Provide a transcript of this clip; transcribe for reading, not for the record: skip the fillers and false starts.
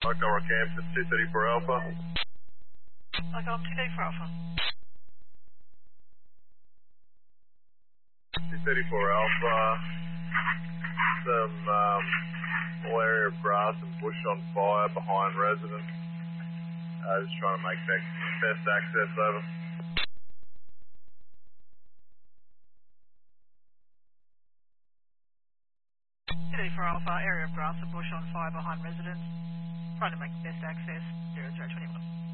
Echo Rockhampton, 234 Alpha. Echo 234 Alpha. 234 Alpha. Some small area of grass and bush on fire behind residents. Just trying to make best access over. 234 Alpha, area of grass and bush on fire behind residents. Trying to make best access, 0021.